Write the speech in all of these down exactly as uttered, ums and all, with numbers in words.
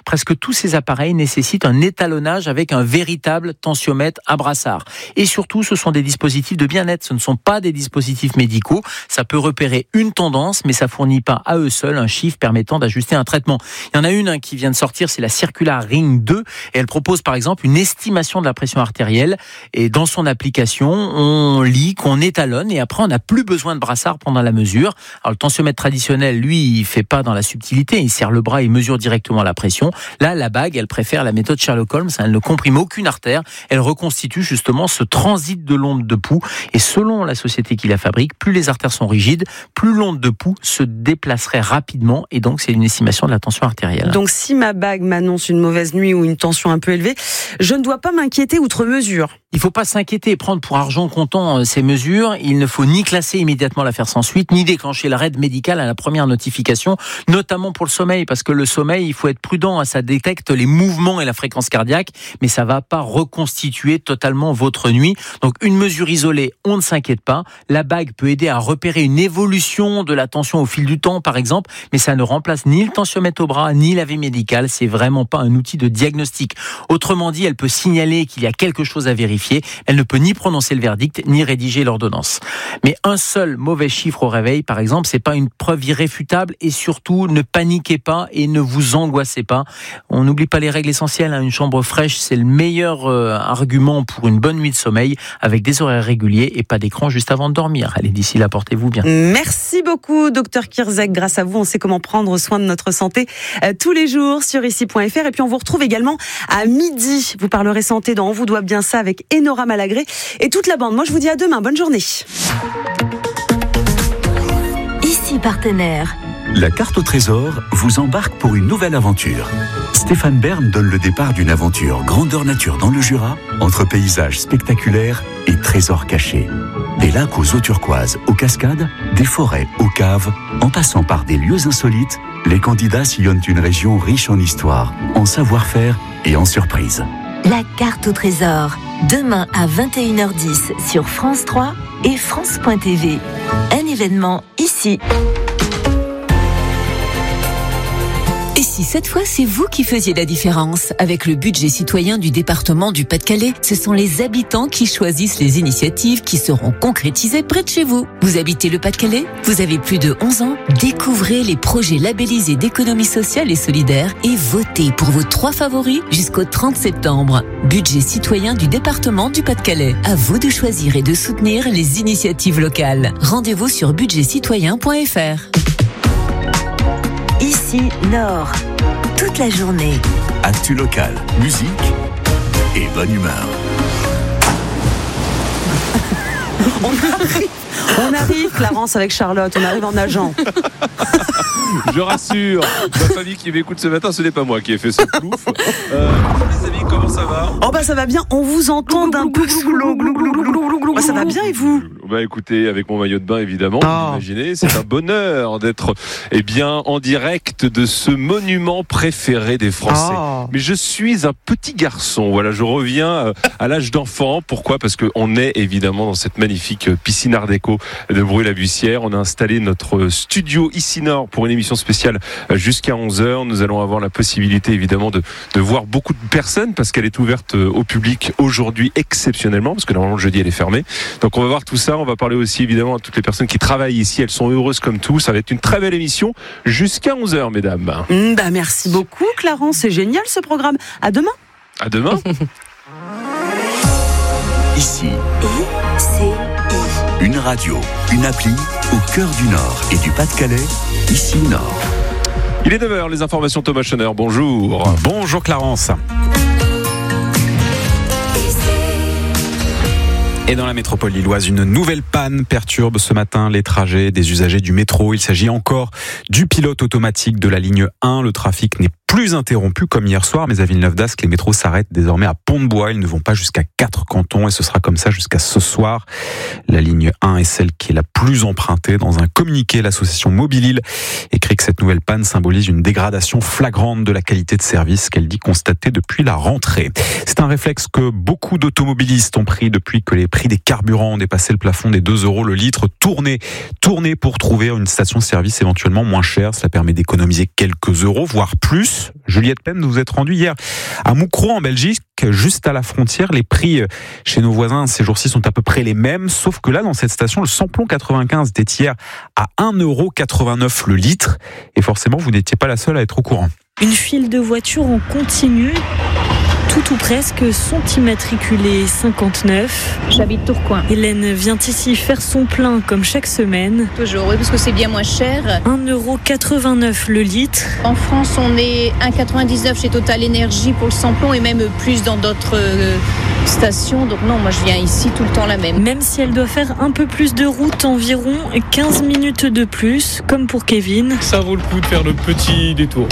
presque tous ces appareils nécessitent un étalonnage avec un véritable tensiomètre à brassard. Et surtout, ce sont des dispositifs de bien-être, ce ne sont pas des dispositifs médicaux. Ça peut repérer une tendance, mais ça fournit pas à eux seuls un chiffre permettant d'ajuster un traitement. Il y en a une hein, qui vient de sortir, c'est la Circular Ring deux, et elle propose par exemple une estimation de la pression artérielle. Et dans son application, on lit qu'on étalonne, et après on n'a plus besoin de brassard pendant la mesure. Alors le tensiomètre traditionnel, lui, il fait pas dans la subtilité, il serre le bras, il mesure directement la pression. Là, la bague, elle préfère la méthode Sherlock Holmes, elle ne comprime aucune artère, elle reconstitue justement ce transit de l'onde de pouls, et selon la société qui la fabrique, plus les artères sont rigides, plus l'onde de pouls se déplacerait rapidement, et donc c'est une estimation de la tension artérielle. Donc si ma bague m'annonce une mauvaise nuit ou une tension un peu élevée, je ne dois pas m'inquiéter outre mesure. Il ne faut pas s'inquiéter et prendre pour argent comptant ces mesures. Il ne faut ni classer immédiatement l'affaire sans suite, ni déclencher l'arrêt médical à la première notification, notamment pour le sommeil, parce que le sommeil, il faut être prudent, ça détecte les mouvements et la fréquence cardiaque, mais ça ne va pas reconstituer totalement votre nuit. Donc une mesure isolée, on ne s'inquiète pas. La bague peut aider à repérer une évolution de la tension au fil du temps, par exemple, mais ça ne remplace ni le tensiomètre au bras, ni l'avis médical. C'est vraiment pas un outil de diagnostic. Autrement dit, elle peut signaler qu'il y a quelque chose à vérifier. Elle ne peut ni prononcer le verdict, ni rédiger l'ordonnance. Mais un seul mauvais chiffre au réveil, par exemple, c'est pas une preuve irréfutable, et surtout, ne paniquez pas et ne vous angoissez pas. On n'oublie pas les règles essentielles, hein. Une chambre fraîche, c'est le meilleur euh, argument pour une bonne nuit de sommeil, avec des horaires réguliers et pas d'écran juste avant de dormir. Allez, d'ici là, portez-vous bien. Merci beaucoup, docteur Kirzek. Grâce à vous, on sait comment prendre soin de notre santé euh, tous les jours sur ici point f r. Et puis, on vous retrouve également à midi. Vous parlerez santé dans On vous doit bien ça avec Enora Malagré et toute la bande. Moi, je vous dis à demain. Bonne journée. Ici partenaire. La carte au trésor vous embarque pour une nouvelle aventure. Stéphane Bern donne le départ d'une aventure grandeur nature dans le Jura, entre paysages spectaculaires et trésors cachés. Des lacs aux eaux turquoises, aux cascades, des forêts, aux caves, en passant par des lieux insolites, les candidats sillonnent une région riche en histoire, en savoir-faire et en surprises. La carte au trésor, demain à vingt et une heures dix sur France trois et France point t v. Un événement ici. Et si cette fois, c'est vous qui faisiez la différence? Avec le budget citoyen du département du Pas-de-Calais, ce sont les habitants qui choisissent les initiatives qui seront concrétisées près de chez vous. Vous habitez le Pas-de-Calais? Vous avez plus de onze ans? Découvrez les projets labellisés d'économie sociale et solidaire et votez pour vos trois favoris jusqu'au trente septembre. Budget citoyen du département du Pas-de-Calais. À vous de choisir et de soutenir les initiatives locales. Rendez-vous sur budget citoyen point f r. Ici, Nord. Toute la journée. Actu local, musique et bonne humeur. On arrive, on arrive, Clarence, avec Charlotte. On arrive en nageant. Je rassure, ma famille qui m'écoute ce matin, ce n'est pas moi qui ai fait ce plouf. Euh, les amis, comment ça va? Oh bah ça va bien, on vous entend d'un peu sous l'eau. Bah ça va bien et vous? Bah écoutez, avec mon maillot de bain évidemment, oh. Vous imaginez, c'est un bonheur d'être eh bien, en direct de ce monument préféré des Français. Oh. Mais je suis un petit garçon, voilà, je reviens à l'âge d'enfant. Pourquoi? Parce qu'on est évidemment dans cette magnifique piscine art déco de Bruy-la-Bussière. On a installé notre studio ici Nord pour une émission spéciale jusqu'à onze heures. Nous allons avoir la possibilité évidemment de, de voir beaucoup de personnes parce qu'elle est ouverte au public aujourd'hui exceptionnellement, parce que normalement le jeudi elle est fermée. Donc on va voir tout ça. On va parler aussi évidemment à toutes les personnes qui travaillent ici. Elles sont heureuses comme tout. Ça va être une très belle émission jusqu'à onze heures, mesdames. Mmh, bah merci beaucoup, Clarence. C'est génial ce programme. À demain. À demain. Ici. I C I. Une radio, une appli au cœur du Nord et du Pas-de-Calais. Ici Nord. Il est neuf heures, les informations Thomas Schoner. Bonjour. Bonjour Clarence. Et dans la métropole lilloise, une nouvelle panne perturbe ce matin les trajets des usagers du métro. Il s'agit encore du pilote automatique de la ligne un. Le trafic n'est plus interrompu comme hier soir, mais à Villeneuve-d'Ascq, les métros s'arrêtent désormais à Pont-de-Bois. Ils ne vont pas jusqu'à quatre cantons et ce sera comme ça jusqu'à ce soir. La ligne un est celle qui est la plus empruntée. Dans un communiqué, l'association Mobilil écrit que cette nouvelle panne symbolise une dégradation flagrante de la qualité de service qu'elle dit constater depuis la rentrée. C'est un réflexe que beaucoup d'automobilistes ont pris depuis que les prix des carburants ont dépassé le plafond des deux euros le litre. Tournez, tournez pour trouver une station-service éventuellement moins chère. Cela permet d'économiser quelques euros, voire plus. plus. Juliette Penn, vous êtes rendue hier à Moucron en Belgique, juste à la frontière. Les prix chez nos voisins ces jours-ci sont à peu près les mêmes, sauf que là, dans cette station, le samplon quatre-vingt-quinze était hier à un euro quatre-vingt-neuf le litre. Et forcément, vous n'étiez pas la seule à être au courant. Une file de voitures en continu. Tout ou presque sont immatriculés cinquante-neuf. J'habite Tourcoing. Hélène vient ici faire son plein comme chaque semaine. Toujours, oui, parce que c'est bien moins cher. un euro quatre-vingt-neuf le litre. En France, on est un euro quatre-vingt-dix-neuf chez Total Énergie pour le samplon et même plus dans d'autres euh, stations. Donc non, moi je viens ici tout le temps la même. Même si elle doit faire un peu plus de route, environ quinze minutes de plus, comme pour Kevin. Ça vaut le coup de faire le petit détour.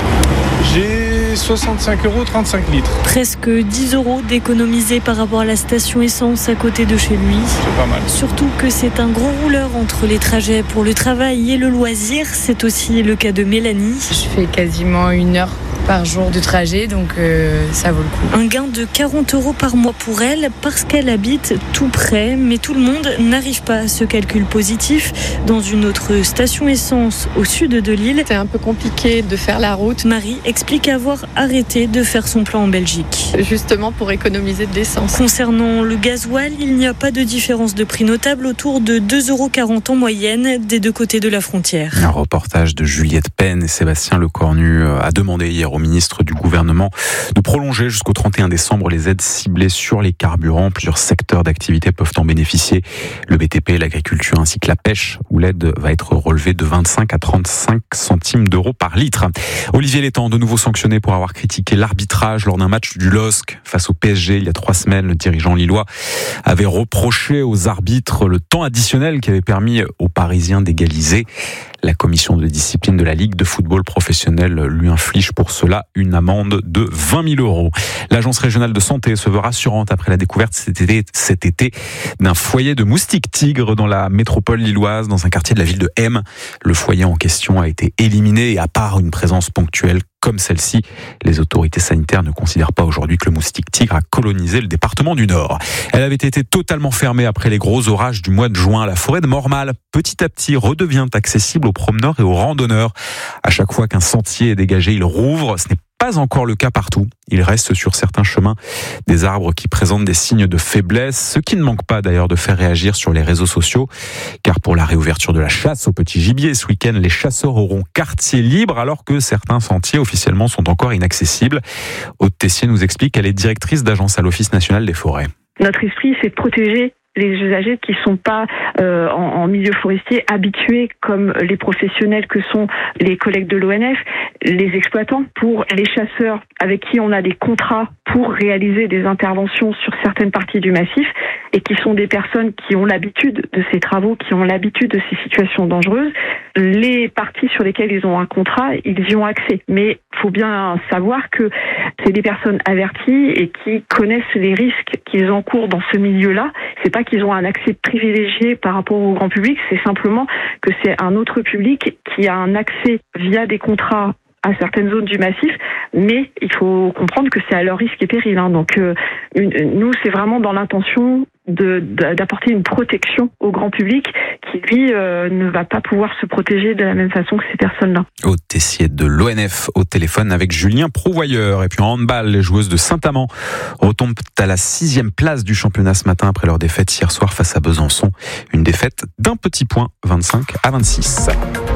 J'ai soixante-cinq euros, trente-cinq litres. Presque dix euros d'économiser par rapport à la station essence à côté de chez lui. C'est pas mal. Surtout que c'est un gros rouleur entre les trajets pour le travail et le loisir. C'est aussi le cas de Mélanie. Je fais quasiment une heure par jour de trajet, donc euh, ça vaut le coup. Un gain de quarante euros par mois pour elle parce qu'elle habite tout près, mais tout le monde n'arrive pas à ce calcul positif. Dans une autre station essence au sud de Lille, c'est un peu compliqué de faire la route. Marie explique avoir arrêté de faire son plein en Belgique. Justement pour économiser de l'essence. Concernant le gasoil, il n'y a pas de différence de prix notable, autour de deux euros quarante en moyenne des deux côtés de la frontière. Un reportage de Juliette Penn et Sébastien Lecornu a demandé hier au ministre du gouvernement de prolonger jusqu'au trente et un décembre les aides ciblées sur les carburants. Plusieurs secteurs d'activité peuvent en bénéficier. Le B T P, l'agriculture ainsi que la pêche, où l'aide va être relevée de vingt-cinq à trente-cinq centimes d'euros par litre. Olivier Létang, de nouveau sanctionné pour avoir critiqué l'arbitrage lors d'un match du L O S C face au P S G il y a trois semaines. Le dirigeant lillois avait reproché aux arbitres le temps additionnel qui avait permis aux Parisiens d'égaliser. La commission de discipline de la Ligue de football professionnel lui inflige pour cela une amende de vingt mille euros. L'agence régionale de santé se veut rassurante après la découverte cet été, cet été d'un foyer de moustiques tigres dans la métropole lilloise, dans un quartier de la ville de M. Le foyer en question a été éliminé et à part une présence ponctuelle comme celle-ci, les autorités sanitaires ne considèrent pas aujourd'hui que le moustique tigre a colonisé le département du Nord. Elle avait été totalement fermée après les gros orages du mois de juin. La forêt de Mormal, petit à petit, redevient accessible aux promeneurs et aux randonneurs. À chaque fois qu'un sentier est dégagé, il rouvre. Ce n'est pas encore le cas partout. Il reste sur certains chemins des arbres qui présentent des signes de faiblesse, ce qui ne manque pas d'ailleurs de faire réagir sur les réseaux sociaux. Car pour la réouverture de la chasse au petit gibier ce week-end, les chasseurs auront quartier libre alors que certains sentiers officiellement sont encore inaccessibles. Aude Tessier nous explique qu'elle est directrice d'agence à l'Office national des forêts. Notre esprit, c'est de protéger les usagers qui sont pas euh, en, en milieu forestier habitués comme les professionnels que sont les collègues de l'O N F, les exploitants, pour les chasseurs avec qui on a des contrats pour réaliser des interventions sur certaines parties du massif et qui sont des personnes qui ont l'habitude de ces travaux, qui ont l'habitude de ces situations dangereuses. Les parties sur lesquelles ils ont un contrat, ils y ont accès. Mais il faut bien savoir que c'est des personnes averties et qui connaissent les risques qu'ils encourent dans ce milieu-là. C'est pas qu'ils ont un accès privilégié par rapport au grand public, c'est simplement que c'est un autre public qui a un accès via des contrats à certaines zones du massif, mais il faut comprendre que c'est à leur risque et péril. Hein. Donc euh, une, nous, c'est vraiment dans l'intention de, d'apporter une protection au grand public qui, lui, euh, ne va pas pouvoir se protéger de la même façon que ces personnes-là. Aude Tessier de l'O N F au téléphone avec Julien Prouvoyeur. Et puis en handball, les joueuses de Saint-Amand retombent à la sixième place du championnat ce matin après leur défaite hier soir face à Besançon. Une défaite d'un petit point, vingt-cinq à vingt-six.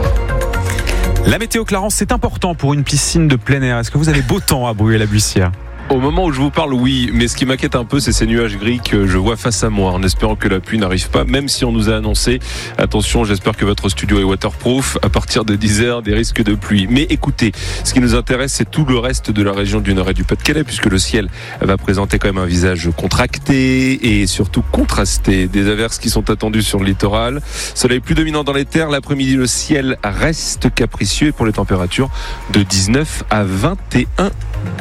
La météo, Clarence, c'est important pour une piscine de plein air. Est-ce que vous avez beau temps à Brûlé-la-Bussière ? Au moment où je vous parle, oui, mais ce qui m'inquiète un peu, c'est ces nuages gris que je vois face à moi, en espérant que la pluie n'arrive pas, même si on nous a annoncé, attention, j'espère que votre studio est waterproof, à partir de dix heures, des risques de pluie. Mais écoutez, ce qui nous intéresse, c'est tout le reste de la région du Nord et du Pas-de-Calais, puisque le ciel va présenter quand même un visage contracté et surtout contrasté. Des averses qui sont attendues sur le littoral. Soleil plus dominant dans les terres. L'après-midi, le ciel reste capricieux et pour les températures de dix-neuf à vingt et un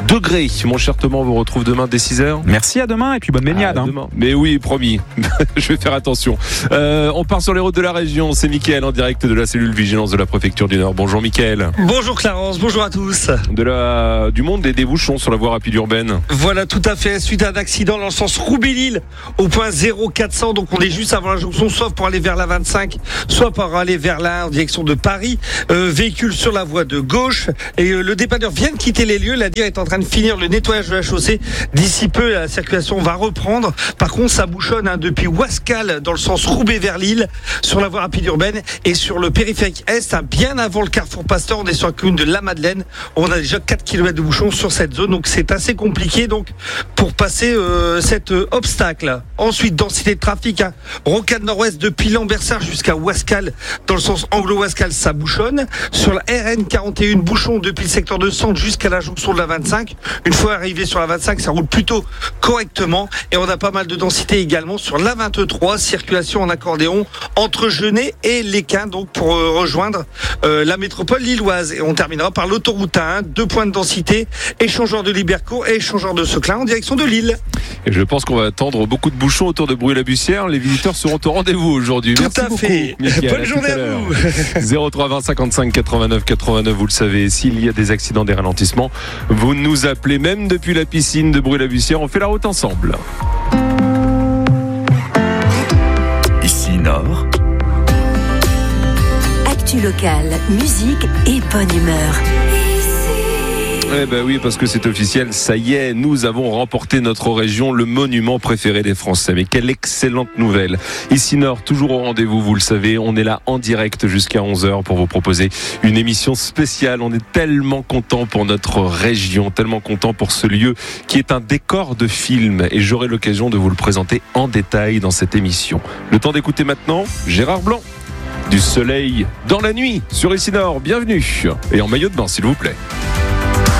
degrés. Mon cher Thomas, on vous retrouve demain dès six heures. Merci, à demain et puis bonne baignade. À hein. demain. Mais oui, promis. Je vais faire attention. Euh, on part sur les routes de la région. C'est Mickaël en direct de la cellule vigilance de la préfecture du Nord. Bonjour Mickaël. Bonjour Clarence, bonjour à tous. De la, du monde et des bouchons sur la voie rapide urbaine. Voilà, tout à fait. Suite à un accident dans le sens Roubaix-Lille au point zéro quatre cents. Donc on est juste avant la jonction, soit pour aller vers la vingt-cinq, soit pour aller vers la en direction de Paris. Euh, véhicule sur la voie de gauche. Et euh, le dépanneur vient de quitter les lieux. La D I R est en train de finir le nettoyage de la chaussée. D'ici peu, la circulation va reprendre. Par contre, ça bouchonne hein, depuis Ouascal dans le sens Roubaix vers Lille, sur la voie rapide urbaine et sur le périphérique Est, hein, bien avant le carrefour Pasteur. On est sur la commune de La Madeleine. On a déjà quatre kilomètres de bouchons sur cette zone. Donc c'est assez compliqué donc pour passer euh, cet euh, obstacle. Ensuite, densité de trafic. Hein, Rocade Nord-Ouest depuis Lambersart jusqu'à Ouascal. Dans le sens Anglo-Ouascal, ça bouchonne. Sur la R N quarante et un, bouchon depuis le secteur de Centre jusqu'à la jonction de la vingt-cinq. Une fois arrivé sur la vingt-cinq, ça roule plutôt correctement. Et on a pas mal de densité également sur la vingt-trois. Circulation en accordéon entre Genêt et Lesquin, donc pour euh, rejoindre euh, la métropole lilloise. Et on terminera par l'autoroute un. Deux points de densité. Échangeur de Libercourt et échangeur de Seclin en direction de Lille. Et je pense qu'on va attendre beaucoup de bouchons autour de Bruy-la-Bussière. Les visiteurs seront au rendez-vous aujourd'hui. Tout Merci à beaucoup, fait. Mickaël. Bonne à journée à, à vous. zéro trois vingt cinquante-cinq quatre-vingt-neuf quatre-vingt-neuf, vous le savez, s'il y a des accidents, des ralentissements, vous nous appelez même depuis la piscine de Bruy-la-Bussière. On fait la route ensemble. Ici Nord. Actu locale, musique et bonne humeur. Eh ben oui, parce que c'est officiel, ça y est, nous avons remporté notre région, le monument préféré des Français. Mais quelle excellente nouvelle. Ici Nord, toujours au rendez-vous, vous le savez, on est là en direct jusqu'à onze heures pour vous proposer une émission spéciale. On est tellement content pour notre région, tellement content pour ce lieu qui est un décor de film. Et j'aurai l'occasion de vous le présenter en détail dans cette émission. Le temps d'écouter maintenant Gérard Blanc. Du soleil dans la nuit sur Ici Nord, bienvenue. Et en maillot de bain, s'il vous plaît.